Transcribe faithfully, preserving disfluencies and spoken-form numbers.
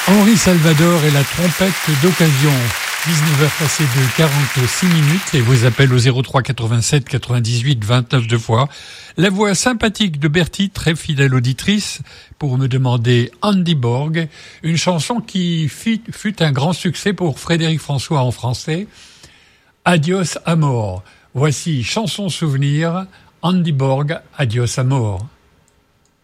Henri Salvador et la trompette d'occasion. dix-neuf heures passées de quarante-six minutes et vos appels au zéro trois quatre-vingt-sept quatre-vingt-dix-huit vingt-neuf deux fois. La voix sympathique de Bertie, très fidèle auditrice, pour me demander Andy Borg, une chanson qui fut, fut un grand succès pour Frédéric François en français. Adios Amor. Voici chanson souvenir, Andy Borg, Adios Amor.